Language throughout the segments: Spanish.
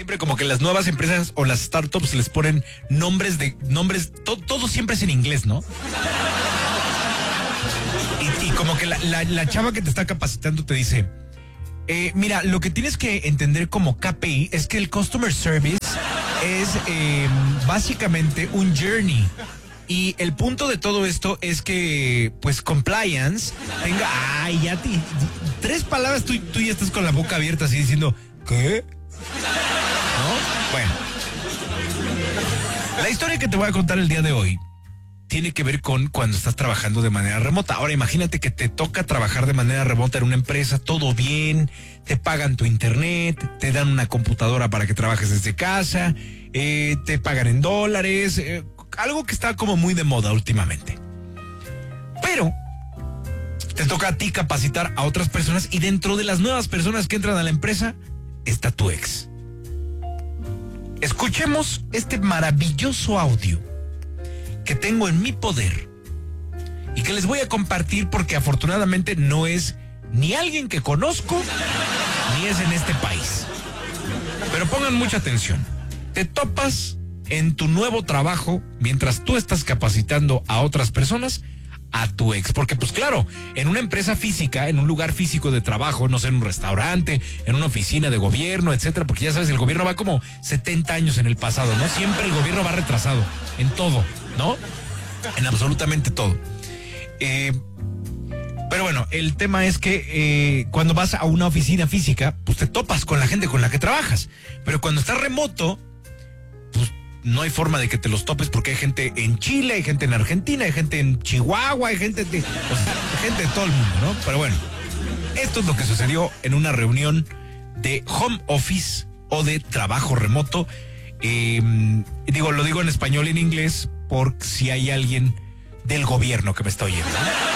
siempre como que las nuevas empresas o las startups les ponen nombres, todo siempre es en inglés, ¿no? Y como que la chava que te está capacitando te dice, mira, lo que tienes que entender como KPI es que el Customer Service es básicamente un journey. Y el punto de todo esto es que, pues, compliance tenga... Ay, ya tres palabras, tú ya estás con la boca abierta así diciendo, ¿qué? ¿No? Bueno. La historia que te voy a contar el día de hoy tiene que ver con cuando estás trabajando de manera remota. Ahora, imagínate que te toca trabajar de manera remota en una empresa, todo bien, te pagan tu internet, te dan una computadora para que trabajes desde casa, te pagan en dólares... algo que está como muy de moda últimamente. Pero te toca a ti capacitar a otras personas y dentro de las nuevas personas que entran a la empresa está tu ex. Escuchemos este maravilloso audio que tengo en mi poder y que les voy a compartir porque afortunadamente no es ni alguien que conozco ni es en este país. Pero pongan mucha atención. Te topas en tu nuevo trabajo, mientras tú estás capacitando a otras personas, a tu ex. Porque pues claro, en una empresa física, en un lugar físico de trabajo, no sé, en un restaurante, en una oficina de gobierno, etcétera, porque ya sabes, el gobierno va como 70 años en el pasado, ¿no? Siempre el gobierno va retrasado, en todo, ¿no? En absolutamente todo. Pero bueno, el tema es que cuando vas a una oficina física, pues te topas con la gente con la que trabajas. Pero cuando estás remoto, pues no hay forma de que te los topes porque hay gente en Chile, hay gente en Argentina, hay gente en Chihuahua, hay gente de todo el mundo, ¿no? Pero bueno, esto es lo que sucedió en una reunión de home office o de trabajo remoto. Lo digo en español y en inglés por si hay alguien del gobierno que me está oyendo.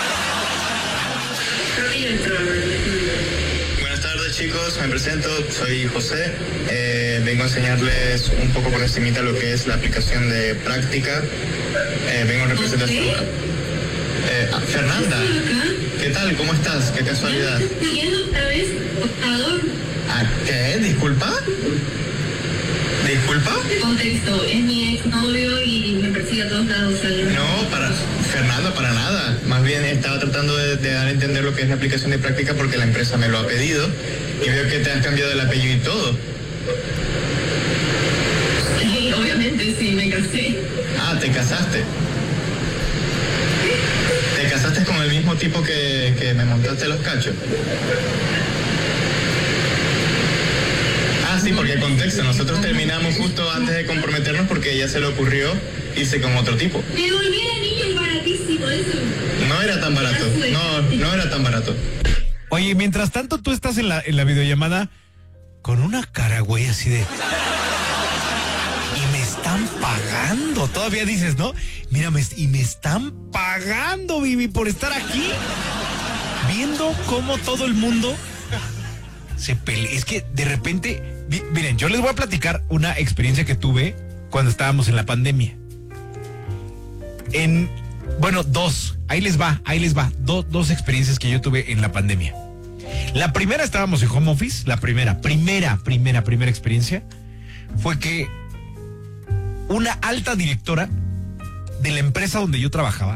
Buenas tardes, chicos, me presento, soy José. Vengo a enseñarles un poco por encimita lo que es la aplicación de práctica. Vengo en representación. Fernanda, ¿qué tal? ¿Cómo estás? Qué casualidad. Siguiendo otra vez, buscador. ¿Qué? ¿Disculpa? ¿Disculpa? Contexto, es mi exnovio y me persigue a todos lados. No, Fernanda, para nada. Más bien estaba tratando de dar a entender lo que es la aplicación de práctica porque la empresa me lo ha pedido y veo que te has cambiado el apellido y todo. Sí, obviamente sí, me casé. Ah, ¿te casaste? ¿Te casaste con el mismo tipo que me montaste los cachos? Ah, sí, porque contexto, nosotros terminamos justo antes de comprometernos porque ella se le ocurrió irse con otro tipo. Me volví a niño, es baratísimo eso. No era tan barato, no era tan barato. Oye, mientras tanto tú estás en la videollamada con una cara, güey, así de... Y me están pagando, todavía dices, ¿no? Mira, y me están pagando, Vivi, por estar aquí viendo cómo todo el mundo se pelea. Es que de repente, miren, yo les voy a platicar una experiencia que tuve cuando estábamos en la pandemia. Dos, ahí les va, dos experiencias que yo tuve en la pandemia. La primera, estábamos en home office, la primera experiencia fue que una alta directora de la empresa donde yo trabajaba,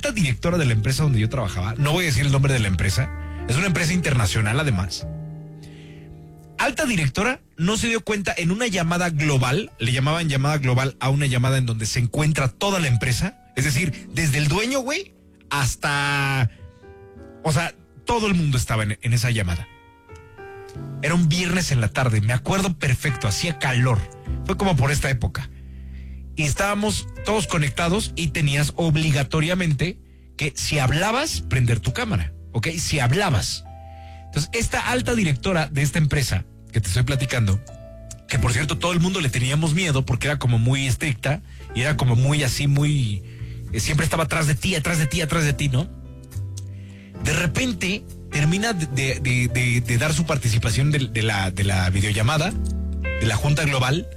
no voy a decir el nombre de la empresa, es una empresa internacional además. Alta directora no se dio cuenta en una llamada global, le llamaban llamada global a una llamada en donde se encuentra toda la empresa, es decir, desde el dueño, güey, hasta... O sea, todo el mundo estaba en esa llamada. Era un viernes en la tarde, me acuerdo perfecto, hacía calor, fue como por esta época. Y estábamos todos conectados y tenías obligatoriamente que si hablabas, prender tu cámara, ¿ok? Si hablabas. Entonces, esta alta directora de esta empresa que te estoy platicando, que por cierto todo el mundo le teníamos miedo porque era como muy estricta y era como muy así, muy... siempre estaba atrás de ti, ¿no? De repente termina de dar su participación de la videollamada, de la junta global,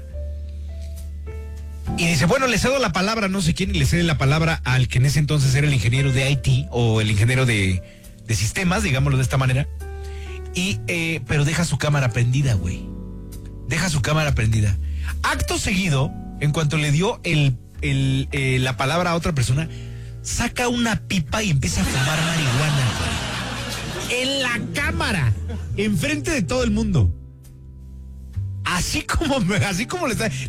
y dice, bueno, le cedo la palabra a no sé quién, y le cede la palabra al que en ese entonces era el ingeniero de IT o el ingeniero de sistemas, digámoslo de esta manera. Pero deja su cámara prendida, güey. deja su cámara prendida. Acto seguido, en cuanto le dio la palabra a otra persona, saca una pipa y empieza a fumar marihuana. En la cámara, enfrente de todo el mundo. Así como le está...